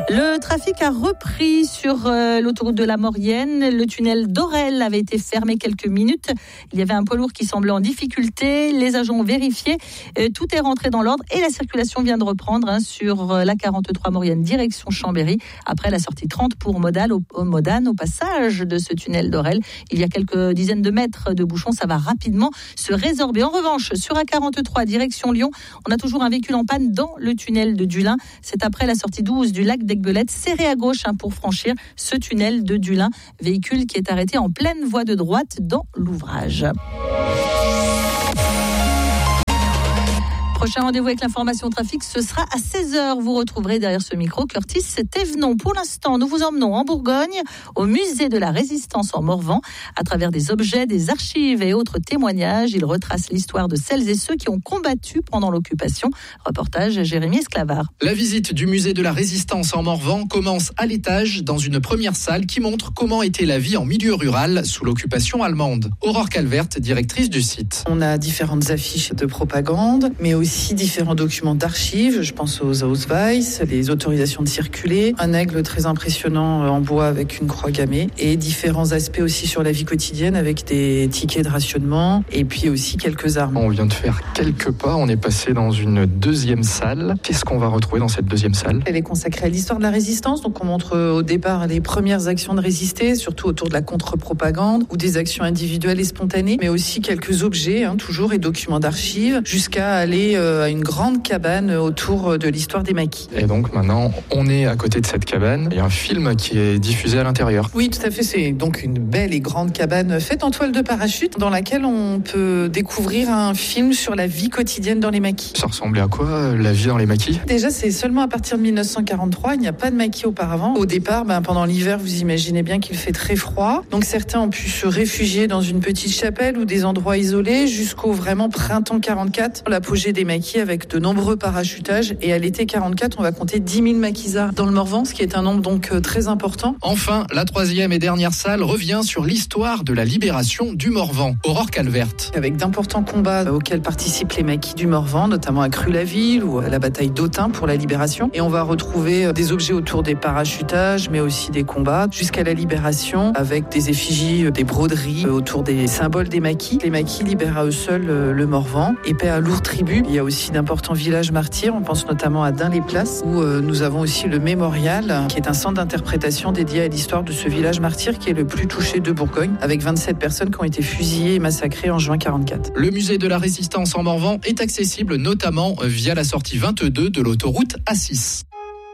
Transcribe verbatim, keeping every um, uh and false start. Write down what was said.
Le trafic a repris sur euh, l'autoroute de la Maurienne. Le tunnel d'Orel avait été fermé quelques minutes. Il y avait un poids lourd qui semblait en difficulté. Les agents ont vérifié. Euh, tout est rentré dans l'ordre et la circulation vient de reprendre hein, sur euh, la quarante-trois Maurienne direction Chambéry. Après la sortie trente pour Modane au, au, Modane, au passage de ce tunnel d'Orel. Il y a quelques dizaines de mètres de bouchons. Ça va rapidement se résorber. En revanche, sur A quarante-trois direction Lyon, on a toujours un véhicule en panne dans le tunnel de Dulin. C'est après la sortie douze du lac d'Aiguebelette, serré à gauche hein, pour franchir ce tunnel de Dulin. Véhicule qui est arrêté en pleine voie de droite dans l'ouvrage. Prochain rendez-vous avec l'information trafic, ce sera à seize heures. Vous retrouverez derrière ce micro Curtis Thévenon. Pour l'instant, nous vous emmenons en Bourgogne, au musée de la Résistance en Morvan. À travers des objets, des archives et autres témoignages, il retrace l'histoire de celles et ceux qui ont combattu pendant l'occupation. Reportage Jérémy Esclavard. La visite du musée de la Résistance en Morvan commence à l'étage, dans une première salle qui montre comment était la vie en milieu rural sous l'occupation allemande. Aurore Calvert, directrice du site. On a différentes affiches de propagande, mais aussi Aussi différents documents d'archives, je pense aux Ausweis, les autorisations de circuler, un aigle très impressionnant en bois avec une croix gammée et différents aspects aussi sur la vie quotidienne avec des tickets de rationnement et puis aussi quelques armes. On vient de faire quelques pas, on est passé dans une deuxième salle. Qu'est-ce qu'on va retrouver dans cette deuxième salle ? Elle est consacrée à l'histoire de la résistance, donc on montre au départ les premières actions de résister, surtout autour de la contre-propagande ou des actions individuelles et spontanées, mais aussi quelques objets, hein, toujours, et documents d'archives, jusqu'à aller à une grande cabane autour de l'histoire des maquis. Et donc maintenant, on est à côté de cette cabane. Il y a un film qui est diffusé à l'intérieur. Oui, tout à fait. C'est donc une belle et grande cabane faite en toile de parachute dans laquelle on peut découvrir un film sur la vie quotidienne dans les maquis. Ça ressemblait à quoi, la vie dans les maquis ? Déjà, c'est seulement à partir de dix-neuf cent quarante-trois. Il n'y a pas de maquis auparavant. Au départ, ben, pendant l'hiver, vous imaginez bien qu'il fait très froid. Donc certains ont pu se réfugier dans une petite chapelle ou des endroits isolés jusqu'au vraiment printemps quarante-quatre, l'apogée des maquis avec de nombreux parachutages. Et à l'été quarante-quatre, on va compter dix mille maquisards dans le Morvan, ce qui est un nombre donc très important. Enfin, la troisième et dernière salle revient sur l'histoire de la libération du Morvan. Aurore Calvert. Avec d'importants combats auxquels participent les maquis du Morvan, notamment à Cru-la-Ville ou à la bataille d'Autun pour la libération. Et on va retrouver des objets autour des parachutages, mais aussi des combats, jusqu'à la libération, avec des effigies, des broderies autour des symboles des maquis. Les maquis libèrent à eux seuls le Morvan et paient à lourd tribut. Il y a aussi d'importants villages martyrs, on pense notamment à Dun-les-Places, où euh, nous avons aussi le Mémorial, qui est un centre d'interprétation dédié à l'histoire de ce village martyr qui est le plus touché de Bourgogne, avec vingt-sept personnes qui ont été fusillées et massacrées en juin quarante-quatre. Le musée de la Résistance en Morvan est accessible notamment via la sortie vingt-deux de l'autoroute A six.